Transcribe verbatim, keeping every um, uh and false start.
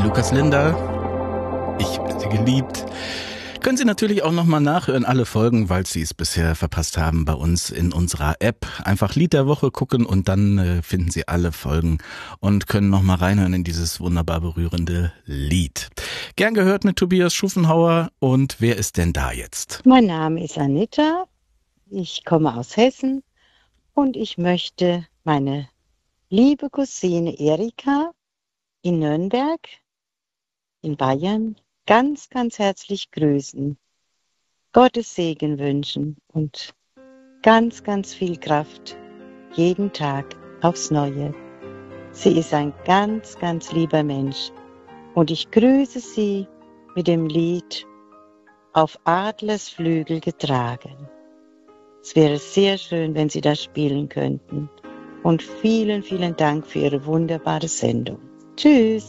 Lukas Linder, ich bin Sie geliebt. Können Sie natürlich auch nochmal nachhören, alle Folgen, weil Sie es bisher verpasst haben, bei uns in unserer App. Einfach Lied der Woche gucken und dann äh, finden Sie alle Folgen und können nochmal reinhören in dieses wunderbar berührende Lied. Gern gehört mit Tobias Schufenhauer. Und wer ist denn da jetzt? Mein Name ist Anita, ich komme aus Hessen und ich möchte meine liebe Cousine Erika in Nürnberg, in Bayern, ganz, ganz herzlich grüßen, Gottes Segen wünschen und ganz, ganz viel Kraft jeden Tag aufs Neue. Sie ist ein ganz, ganz lieber Mensch und ich grüße sie mit dem Lied Auf Adlers Flügel getragen. Es wäre sehr schön, wenn Sie das spielen könnten. Und vielen, vielen Dank für Ihre wunderbare Sendung. Tschüss!